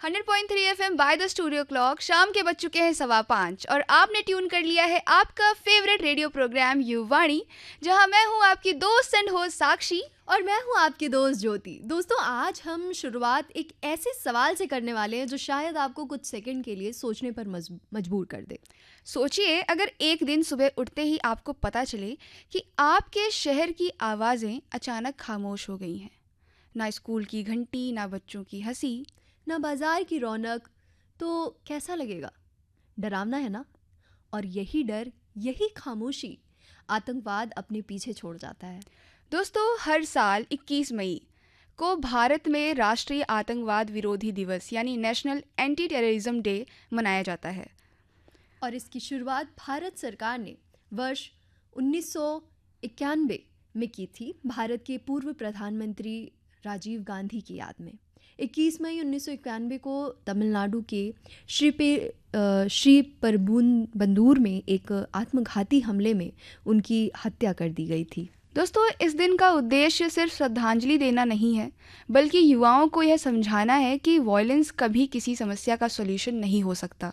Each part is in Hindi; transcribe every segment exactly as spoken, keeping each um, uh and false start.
Hundred point three F M by the studio clock. शाम के बज चुके हैं सवा पाँच और आपने ट्यून कर लिया है आपका फेवरेट रेडियो प्रोग्राम युवाणी, जहां मैं हूं आपकी दोस्त एंड होस्ट साक्षी और मैं हूं आपकी दोस्त ज्योति। दोस्तों, आज हम शुरुआत एक ऐसे सवाल से करने वाले हैं जो शायद आपको कुछ सेकंड के लिए सोचने पर मजबूर कर दे। सोचिए, अगर एक दिन सुबह उठते ही आपको पता चले कि आपके शहर की आवाज़ें अचानक खामोश हो गई हैं। ना स्कूल की घंटी, ना बच्चों की हंसी, ना बाजार की रौनक, तो कैसा लगेगा? डरावना है ना? और यही डर, यही खामोशी आतंकवाद अपने पीछे छोड़ जाता है। दोस्तों, हर साल इक्कीस मई को भारत में राष्ट्रीय आतंकवाद विरोधी दिवस यानी नेशनल एंटी टेररिज्म डे मनाया जाता है। और इसकी शुरुआत भारत सरकार ने वर्ष उन्नीस सौ इक्यानवे में की थी, भारत के पूर्व प्रधानमंत्री राजीव गांधी की याद में। इक्कीस मई उन्नीस सौ इक्यानवे को तमिलनाडु के श्री पे श्री परबुंदूर में एक आत्मघाती हमले में उनकी हत्या कर दी गई थी। दोस्तों, इस दिन का उद्देश्य सिर्फ श्रद्धांजलि देना नहीं है, बल्कि युवाओं को यह समझाना है कि वॉयलेंस कभी किसी समस्या का सॉल्यूशन नहीं हो सकता।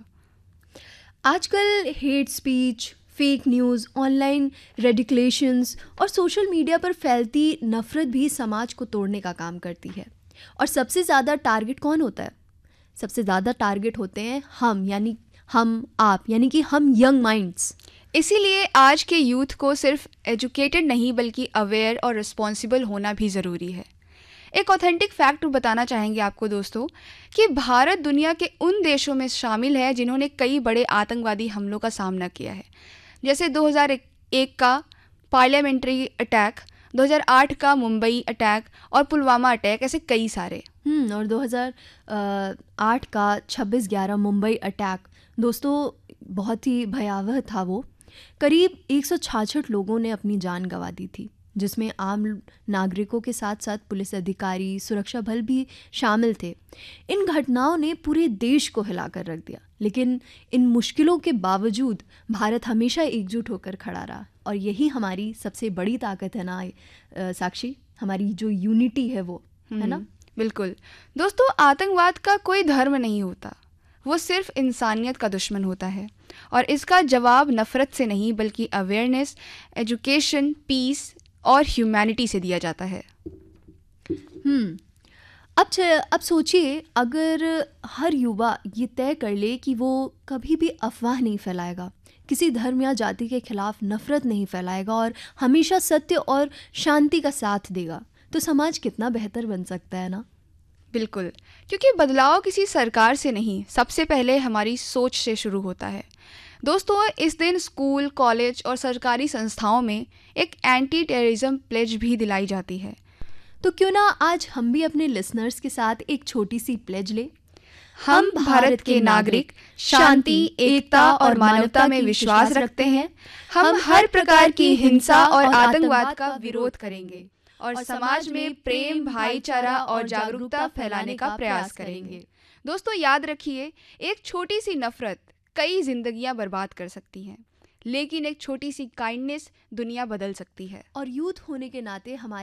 आजकल hate speech, fake news, online रेडिकुलेशंस और सोशल मीडिया पर फैलती नफ़रत भी समाज को तोड़ने का काम करती है। और सबसे ज़्यादा टारगेट कौन होता है? सबसे ज़्यादा टारगेट होते हैं हम, यानी हम आप, यानी कि हम यंग माइंड्स। इसीलिए आज के यूथ को सिर्फ एजुकेटेड नहीं बल्कि अवेयर और रिस्पॉन्सिबल होना भी ज़रूरी है। एक ऑथेंटिक फैक्ट बताना चाहेंगे आपको दोस्तों कि भारत दुनिया के उन देशों में शामिल है जिन्होंने कई बड़े आतंकवादी हमलों का सामना किया है, जैसे दो हज़ार एक का पार्लियामेंट्री अटैक, दो हज़ार आठ का मुंबई अटैक और पुलवामा अटैक, ऐसे कई सारे। हम्म और दो हज़ार आठ का छब्बीस ग्यारह मुंबई अटैक दोस्तों बहुत ही भयावह था। वो करीब एक सौ छियासठ लोगों ने अपनी जान गंवा दी थी, जिसमें आम नागरिकों के साथ साथ पुलिस अधिकारी, सुरक्षा बल भी शामिल थे। इन घटनाओं ने पूरे देश को हिलाकर रख दिया, लेकिन इन मुश्किलों के बावजूद भारत हमेशा एकजुट होकर खड़ा रहा। और यही हमारी सबसे बड़ी ताकत है ना साक्षी, हमारी जो यूनिटी है वो, है ना? बिल्कुल दोस्तों, आतंकवाद का कोई धर्म नहीं होता, वो सिर्फ इंसानियत का दुश्मन होता है। और इसका जवाब नफ़रत से नहीं बल्कि अवेयरनेस, एजुकेशन, पीस और ह्यूमैनिटी से दिया जाता है। हम्म अब अब सोचिए, अगर हर युवा ये तय कर ले कि वो कभी भी अफवाह नहीं फैलाएगा, किसी धर्म या जाति के खिलाफ नफ़रत नहीं फैलाएगा और हमेशा सत्य और शांति का साथ देगा, तो समाज कितना बेहतर बन सकता है ना? बिल्कुल, क्योंकि बदलाव किसी सरकार से नहीं, सबसे पहले हमारी सोच से शुरू होता है। दोस्तों, इस दिन स्कूल, कॉलेज और सरकारी संस्थाओं में एक एंटी टेररिज्म प्लेज भी दिलाई जाती है। तो क्यों ना आज हम भी अपने लिसनर्स के साथ एक छोटी सी प्लेज लें। हम भारत के नागरिक शांति, एकता और मानवता में विश्वास रखते हैं। हम हर प्रकार की हिंसा और आतंकवाद का विरोध करेंगे और समाज में प्रेम, भाईचारा और जागरूकता फैलाने का प्रयास करेंगे। दोस्तों, याद रखिए, एक छोटी सी नफरत कई जिंदगियां बर्बाद कर सकती हैं, लेकिन एक छोटी सी काइंडनेस दुनिया बदल सकती है। और यूथ होने के नाते हमारे